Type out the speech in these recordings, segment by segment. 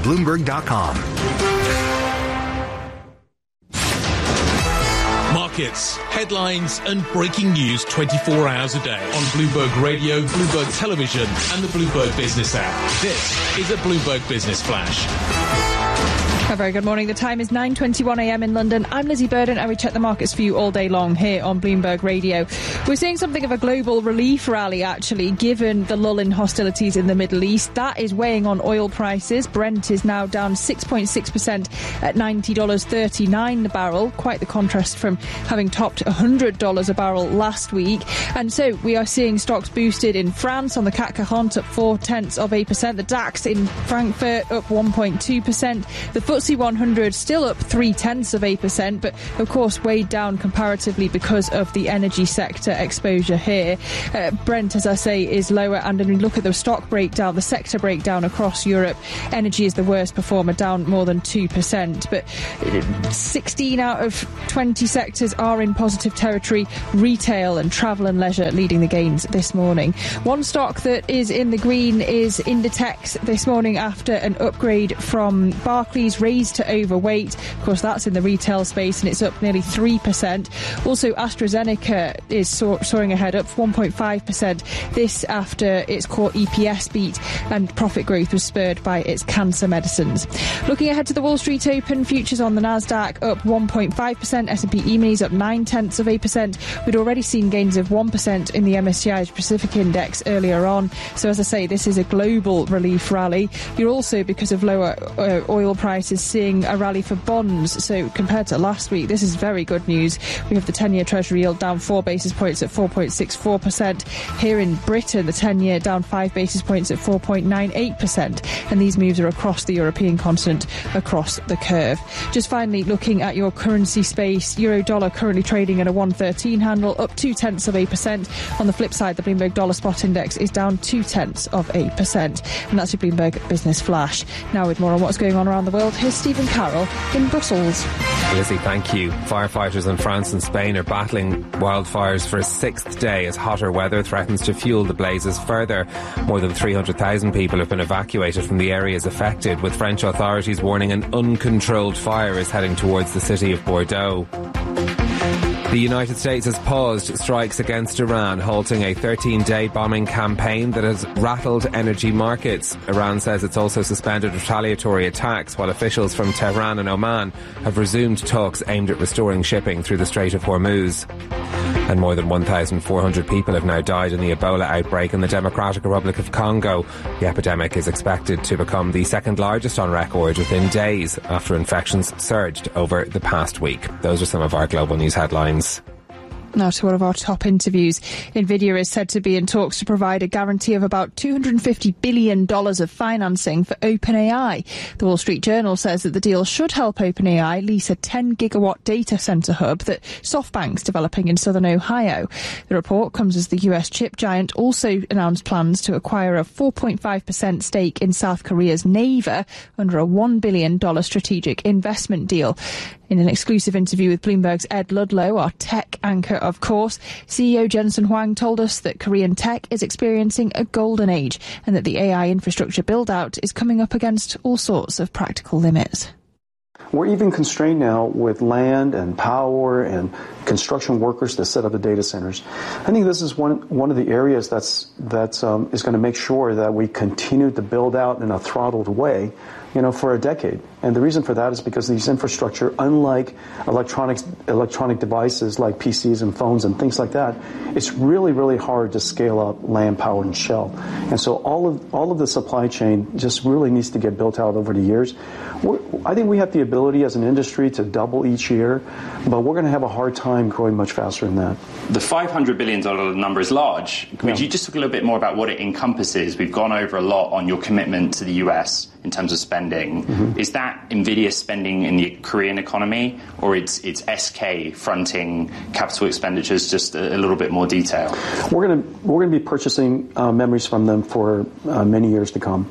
Bloomberg.com. Markets, headlines and breaking news 24 hours a day on Bloomberg Radio, Bloomberg Television and the Bloomberg Business app. This is a Bloomberg Business Flash. A very good morning. The time is 9:21 a.m. in London. I'm Lizzie Burden and we check the markets for you all day long here on Bloomberg Radio. We're seeing something of a global relief rally, actually, given the lull in hostilities in the Middle East. That is weighing on oil prices. Brent is now down 6.6% at $90.39 a barrel. Quite the contrast from having topped $100 a barrel last week. And so we are seeing stocks boosted in France on the CAC 40 up 0.4%. The DAX in Frankfurt up 1.2%. The FTSE 100 still up 0.3%, but of course weighed down comparatively because of the energy sector exposure here. Brent, as I say, is lower, and when we look at the stock breakdown, the sector breakdown across Europe, energy is the worst performer, down more than 2%. But 16 out of 20 sectors are in positive territory. Retail and travel and leisure leading the gains this morning. One stock that is in the green is Inditex this morning after an upgrade from Barclays, raised to overweight. Of course, that's in the retail space and it's up nearly 3%. Also, AstraZeneca is soaring ahead, up 1.5%. This after its core EPS beat and profit growth was spurred by its cancer medicines. Looking ahead to the Wall Street Open, futures on the Nasdaq up 1.5%. S&P E-minis up 0.9%. We'd already seen gains of 1% in the MSCI Pacific Index earlier on. So as I say, this is a global relief rally. You're also, because of lower oil prices, seeing a rally for bonds. So compared to last week, this is very good news. We have the 10-year Treasury yield down 4 basis points at 4.64%. Here in Britain, the 10-year down 5 basis points at 4.98%. And these moves are across the European continent, across the curve. Just finally, looking at your currency space, euro dollar currently trading at a 113 handle, up 0.2%. On the flip side, the Bloomberg Dollar Spot Index is down 0.2%. And that's your Bloomberg Business Flash. Now with more on what's going on around the world, here's Stephen Carroll in Brussels. Lizzie, thank you. Firefighters in France and Spain are battling wildfires for a 6th day as hotter weather threatens to fuel the blazes further. More than 300,000 people have been evacuated from the areas affected, with French authorities warning an uncontrolled fire is heading towards the city of Bordeaux. The United States has paused strikes against Iran, halting a 13-day bombing campaign that has rattled energy markets. Iran says it's also suspended retaliatory attacks, while officials from Tehran and Oman have resumed talks aimed at restoring shipping through the Strait of Hormuz. And more than 1,400 people have now died in the Ebola outbreak in the Democratic Republic of Congo. The epidemic is expected to become the second largest on record within days after infections surged over the past week. Those are some of our global news headlines. Now to one of our top interviews. NVIDIA is said to be in talks to provide a guarantee of about $250 billion of financing for OpenAI. The Wall Street Journal says that the deal should help OpenAI lease a 10-gigawatt data center hub that SoftBank's developing in southern Ohio. The report comes as the US chip giant also announced plans to acquire a 4.5% stake in South Korea's Naver under a $1 billion strategic investment deal. In an exclusive interview with Bloomberg's Ed Ludlow, our tech anchor, of course, CEO Jensen Huang told us that Korean tech is experiencing a golden age and that the AI infrastructure build-out is coming up against all sorts of practical limits. We're even constrained now with land and power and construction workers to set up the data centers. I think this is one of the areas that's is going to make sure that we continue to build out in a throttled way, for a decade. And the reason for that is because these infrastructure, unlike electronic devices like PCs and phones and things like that, it's really, really hard to scale up land, power, and shell. And so all of the supply chain just really needs to get built out over the years. I think we have the ability as an industry to double each year, but we're going to have a hard time growing much faster than that. The $500 billion number is large. Could you just talk a little bit more about what it encompasses? We've gone over a lot on your commitment to the US in terms of spending. Mm-hmm. Is that NVIDIA spending in the Korean economy, or it's SK fronting capital expenditures? Just a little bit more detail. We're going to be purchasing memories from them for many years to come.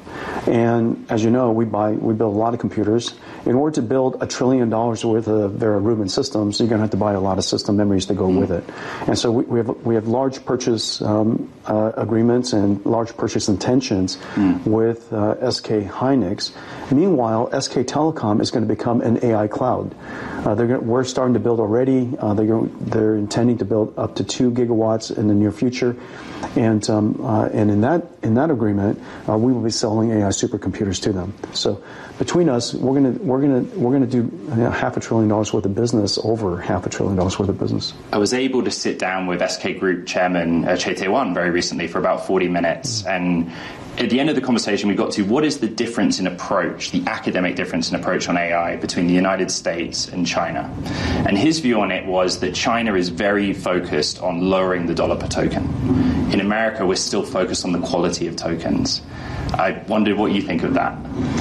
And as you know, we build a lot of computers. In order to build $1 trillion worth of their Rubin systems, you're going to have to buy a lot of system memories to go with it. And so we have large purchase agreements and large purchase intentions with SK Hynix. Meanwhile, SK Telecom is going to become an AI cloud. We're starting to build already. They're intending to build up to 2 gigawatts in the near future, and in that agreement, we will be selling AI supercomputers to them. So between us, we're gonna do $500 billion worth of business, over $500 billion worth of business. I was able to sit down with SK Group Chairman Choi Tae-won very recently for about 40 minutes, and at the end of the conversation, we got to what is the difference in approach, the academic difference in approach on AI between the United States and China. And his view on it was that China is very focused on lowering the dollar per token. In America, we're still focused on the quality of tokens. I wondered what you think of that.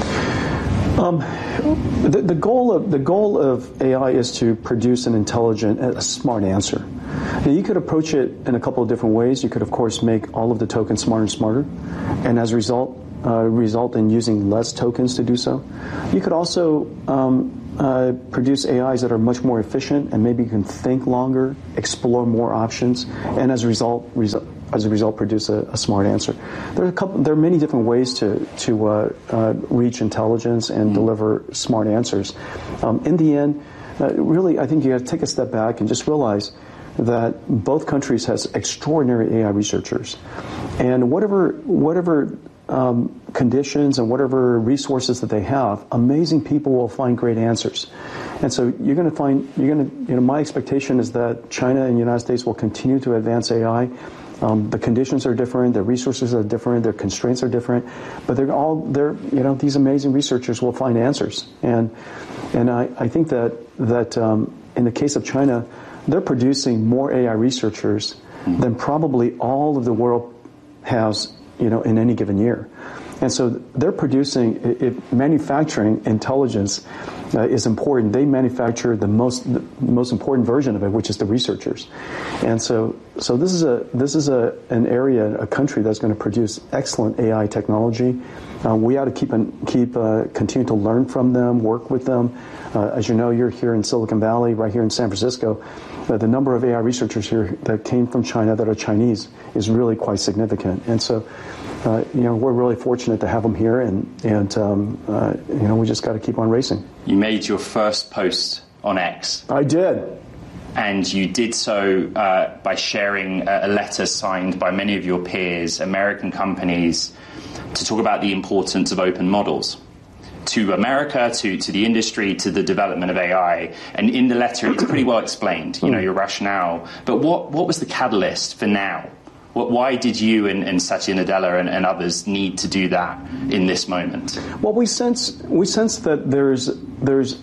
The goal of AI is to produce an intelligent, a smart answer. Now, you could approach it in a couple of different ways. You could, of course, make all of the tokens smarter and smarter, and as a result in using less tokens to do so. You could also produce AIs that are much more efficient, and maybe you can think longer, explore more options, and as a result produce a smart answer. There are many different ways to reach intelligence and deliver smart answers. In the end, really, I think you got to take a step back and just realize that both countries has extraordinary AI researchers, and whatever conditions and whatever resources that they have, amazing people will find great answers. And so my expectation is that China and the United States will continue to advance AI. The conditions are different, the resources are different, their constraints are different, but these amazing researchers will find answers. And I think that in the case of China, they're producing more AI researchers than probably all of the world has, in any given year. And so they're producing, manufacturing intelligence is important. They manufacture the most important version of it, which is the researchers. And so this is an area, a country that's going to produce excellent AI technology. We ought to continue to learn from them, work with them. As you know, you're here in Silicon Valley, right here in San Francisco. The number of AI researchers here that came from China that are Chinese is really quite significant. And so, we're really fortunate to have them here, and we just got to keep on racing. You made your first post on X. I did. And you did so by sharing a letter signed by many of your peers, American companies, to talk about the importance of open models to America, to the industry, to the development of AI. And in the letter, it's pretty well explained, your rationale. But what was the catalyst for now? Why did you and Satya Nadella and others need to do that in this moment? Well, we sense that there's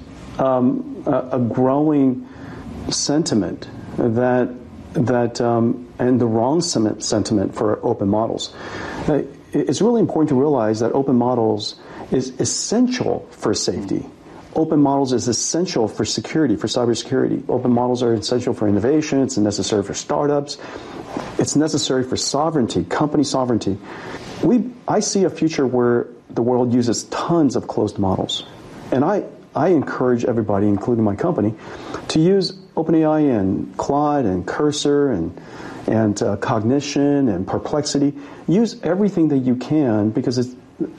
a growing sentiment that and the wrong sentiment for open models. It's really important to realize that open models is essential for safety. Open models is essential for security, for cybersecurity. Open models are essential for innovation. It's necessary for startups. It's necessary for sovereignty, company sovereignty. I see a future where the world uses tons of closed models. And I encourage everybody, including my company, to use OpenAI and Claude and Cursor and Cognition and Perplexity. Use everything that you can because it's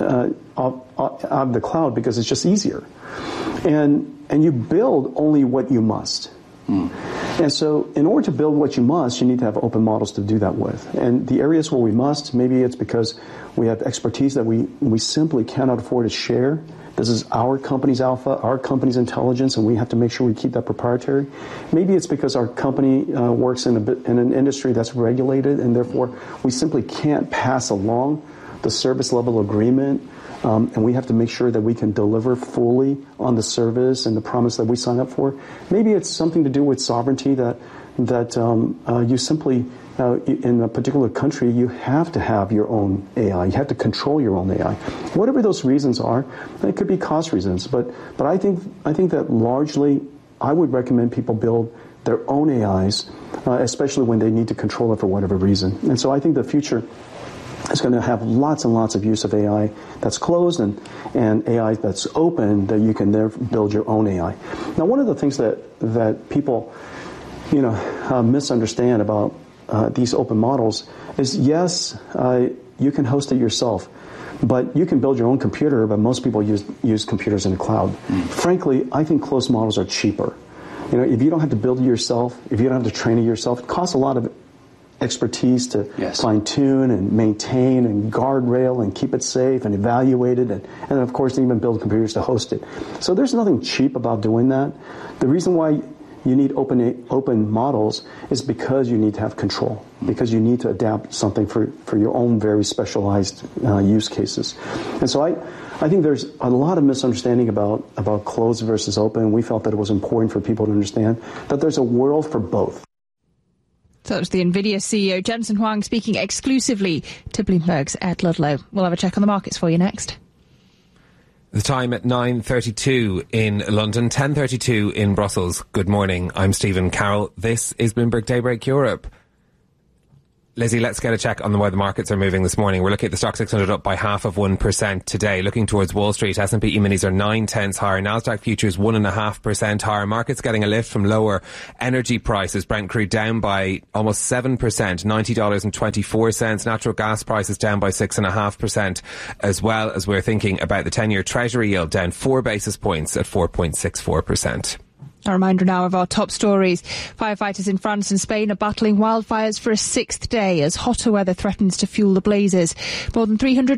of the cloud, because it's just easier. And you build only what you must. And so in order to build what you must, you need to have open models to do that with. And the areas where we must, maybe it's because we have expertise that we simply cannot afford to share. This is our company's alpha, our company's intelligence, and we have to make sure we keep that proprietary. Maybe it's because our company works in an industry that's regulated, and therefore we simply can't pass along the service level agreement, and we have to make sure that we can deliver fully on the service and the promise that we sign up for. Maybe it's something to do with sovereignty that you simply, in a particular country, you have to have your own AI. You have to control your own AI. Whatever those reasons are, it could be cost reasons, but I think that largely I would recommend people build their own AIs, especially when they need to control it for whatever reason. And so I think the future is going to have lots and lots of use of AI that's closed and AI that's open, that you can there build your own AI. Now, one of the things that people misunderstand about these open models is, yes, you can host it yourself, But you can build your own computer, but most people use computers in the cloud. Frankly, I think closed models are cheaper. If you don't have to build it yourself, if you don't have to train it yourself, it costs a lot of expertise to fine-tune and maintain and guardrail and keep it safe and evaluate it, and of course even build computers to host it. So there's nothing cheap about doing that. The reason why you need open models is because you need to have control, because you need to adapt something for your own very specialized use cases. And so I think there's a lot of misunderstanding about closed versus open. We felt that it was important for people to understand that there's a world for both. So that was the NVIDIA CEO, Jensen Huang, speaking exclusively to Bloomberg's Ed Ludlow. We'll have a check on the markets for you next. The time at 9:32 in London, 10:32 in Brussels. Good morning, I'm Stephen Carroll. This is Bloomberg Daybreak Europe. Lizzie, let's get a check on where the markets are moving this morning. We're looking at the Stock 600 up by 0.5% today. Looking towards Wall Street, S&P E-minis are 9/10 higher. Nasdaq futures 1.5% higher. Markets getting a lift from lower energy prices. Brent crude down by almost 7%, $90.24. Natural gas prices down by 6.5%, as well as we're thinking about the 10-year Treasury yield down 4 basis points at 4.64%. A reminder now of our top stories. Firefighters in France and Spain are battling wildfires for a 6th day as hotter weather threatens to fuel the blazes. More than 300